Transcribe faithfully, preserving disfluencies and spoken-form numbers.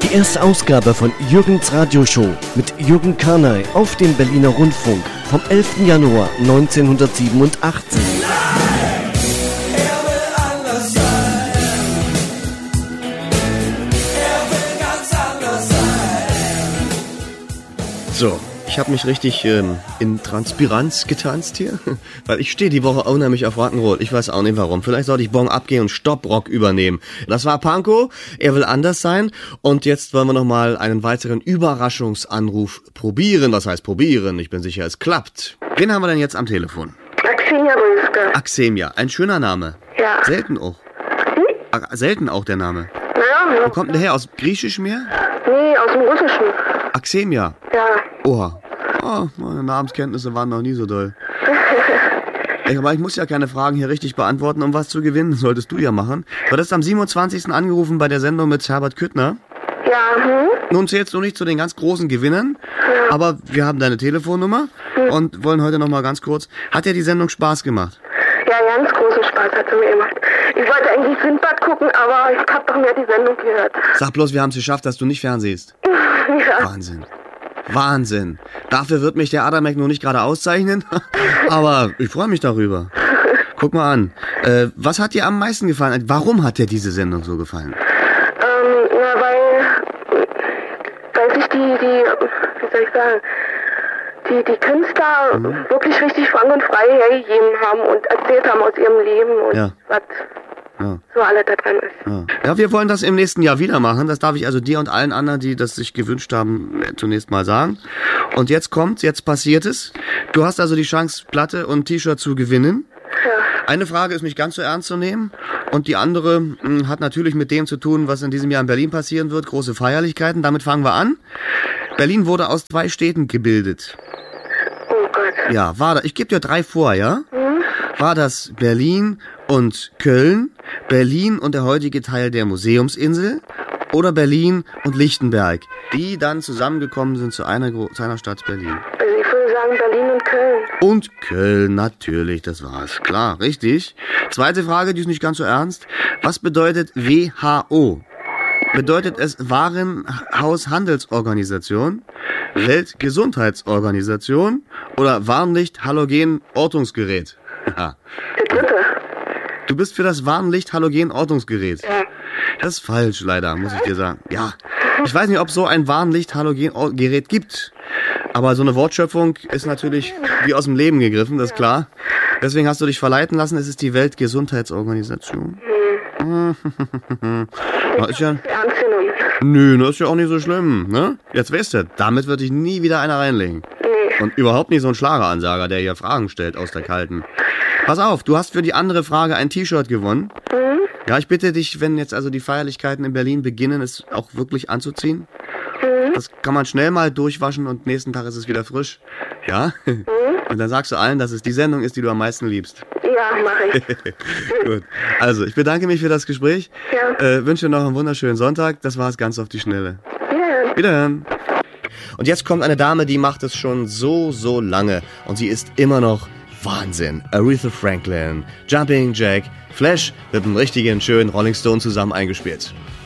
Die erste Ausgabe von Jürgens Radioshow mit Jürgen Karnay auf dem Berliner Rundfunk vom elften Januar neunzehnhundertsiebenundachtzig. So, ich habe mich richtig ähm, in Transpiranz getanzt hier, weil ich stehe die Woche unheimlich auf Rock'n'Roll. Ich weiß auch nicht warum. Vielleicht sollte ich Bon abgehen und Stopprock übernehmen. Das war Pankow, er will anders sein. Und jetzt wollen wir nochmal einen weiteren Überraschungsanruf probieren. Was heißt probieren? Ich bin sicher, es klappt. Wen haben wir denn jetzt am Telefon? Axemia Röske. Axemia, ein schöner Name. Ja. Selten auch. Hm? Selten auch der Name. Naja. Wo kommt denn der her? Aus Griechisch mehr? Nee, aus dem Russischen. Axemia. Ja. Oha. Oh, meine Namenskenntnisse waren noch nie so doll. Ey, aber ich muss ja keine Fragen hier richtig beantworten, um was zu gewinnen. Das solltest du ja machen. Du hattest am siebenundzwanzigsten angerufen bei der Sendung mit Herbert Küttner. Ja, hm? Nun zählst du nicht zu den ganz großen Gewinnern, Ja. aber wir haben deine Telefonnummer und wollen heute noch mal ganz kurz. Hat dir die Sendung Spaß gemacht? Ja, ganz großen Spaß hat sie mir gemacht. Ich wollte eigentlich Sindbad gucken, aber ich hab doch mehr die Sendung gehört. Sag bloß, wir haben es geschafft, dass du nicht fernsiehst. Ja. Wahnsinn. Wahnsinn. Dafür wird mich der Adamek nur nicht gerade auszeichnen, aber ich freue mich darüber. Guck mal an. Äh, was hat dir am meisten gefallen? Warum hat dir diese Sendung so gefallen? Ähm, na, weil, weil sich die, die, wie soll ich sagen, die, die Künstler Mhm. wirklich richtig frank und frei hergegeben haben und erzählt haben aus ihrem Leben und Ja. was Ja. so alles da dran ist. Ja. ja, wir wollen das im nächsten Jahr wieder machen. Das darf ich also dir und allen anderen, die das sich gewünscht haben, zunächst mal sagen. Und jetzt kommt, jetzt passiert es. Du hast also die Chance, Platte und T-Shirt zu gewinnen. Ja. Eine Frage ist nicht ganz so ernst zu nehmen und die andere mh, hat natürlich mit dem zu tun, was in diesem Jahr in Berlin passieren wird. Große Feierlichkeiten. Damit fangen wir an. Berlin wurde aus zwei Städten gebildet. Oh Gott. Ja, war da. Ich gebe dir drei vor, ja? Hm? War das Berlin und Köln, Berlin und der heutige Teil der Museumsinsel oder Berlin und Lichtenberg, die dann zusammengekommen sind zu einer, Gro- zu einer Stadt Berlin? Also ich würde sagen Berlin und Köln. Und Köln, natürlich, das war's. Klar, richtig. Zweite Frage, die ist nicht ganz so ernst. Was bedeutet W H O? Bedeutet es Warenhaushandelsorganisation, Weltgesundheitsorganisation oder Warnlicht-Halogen-Ortungsgerät? Ja. Der dritte. Du bist für das Warnlicht-Halogen-Ortungsgerät. Ja. Das ist falsch, leider, muss ich dir sagen. Ja. Ich weiß nicht, ob es so ein Warnlicht-Halogen-Gerät gibt. Aber so eine Wortschöpfung ist natürlich wie aus dem Leben gegriffen, das ist klar. Deswegen hast du dich verleiten lassen. Es ist die Weltgesundheitsorganisation. Hm. Na, ist ja, Ernst genommen. nö, das ist ja auch nicht so schlimm, ne? Jetzt weißt du, damit wird dich nie wieder einer reinlegen. Nee. Und überhaupt nicht so ein Schlageransager, der hier Fragen stellt aus der Kalten. Pass auf, du hast für die andere Frage ein T-Shirt gewonnen. Hm? Ja, ich bitte dich, wenn jetzt also die Feierlichkeiten in Berlin beginnen, es auch wirklich anzuziehen. Hm? Das kann man schnell mal durchwaschen und nächsten Tag ist es wieder frisch. Ja? Hm? Und dann sagst du allen, dass es die Sendung ist, die du am meisten liebst. Ja, mache ich. Gut. Also, ich bedanke mich für das Gespräch. Ja. Äh, wünsche dir noch einen wunderschönen Sonntag. Das war es ganz auf die Schnelle. Wiederhören. Wiederhören. Und jetzt kommt eine Dame, die macht es schon so, so lange. Und sie ist immer noch Wahnsinn. Aretha Franklin, Jumping Jack, Flash mit einem richtigen, schönen Rolling Stone zusammen eingespielt.